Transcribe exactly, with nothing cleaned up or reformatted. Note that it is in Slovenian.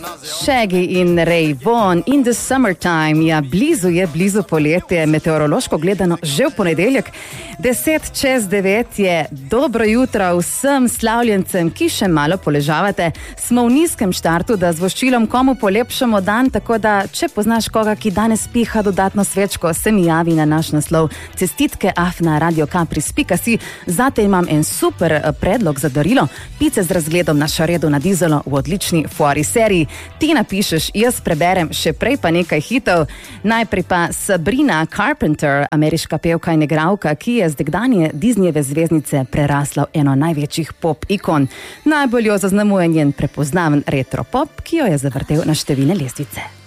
Shaggy in Ray Vaughan in the summertime. Ja, blizu je, blizu poletje, meteorološko gledano že v ponedeljek. Deset čez devet je. Dobro jutro vsem slavljencem, ki še malo poležavate. Smo v nizkem štartu, da z voščilom komu polepšamo dan, tako da, če poznaš koga, ki danes piha dodatno svečko, se mi javi na naš naslov cestitke afna radio kapris pika si. Zate imam en super predlog za darilo. Pice z razgledom na šaredu na dizelo v odlični fuari seriji. Ti napišeš, jaz preberem, še prej pa nekaj hitov. Najprej pa Sabrina Carpenter, ameriška pevka in igralka, ki je z nekdanje Disneyjeve zvezdnice prerasla v eno največjih pop ikon. Najbolj jo zaznamuje njen prepoznaven retro pop, ki jo je zavrtel na številne lestvice.